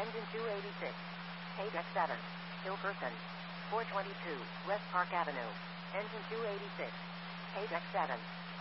Engine 286. Haydeck 7. Hillperson. 422 West Park Avenue. Engine 286. Haydeck 7.